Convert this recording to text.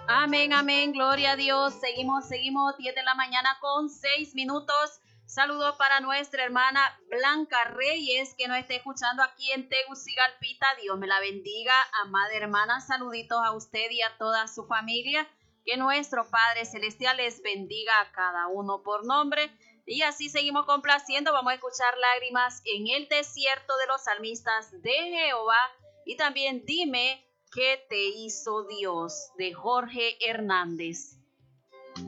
Amén, amén, gloria a Dios. Seguimos, 10 de la mañana con 6 minutos. Saludos para nuestra hermana Blanca Reyes, que nos está escuchando aquí en Tegucigalpita. Dios me la bendiga, amada hermana. Saluditos a usted y a toda su familia. Que nuestro Padre Celestial les bendiga a cada uno por nombre. Y así seguimos complaciendo. Vamos a escuchar Lágrimas en el desierto de los salmistas de Jehová. Y también Dime ¿Qué te hizo Dios? De Jorge Hernández.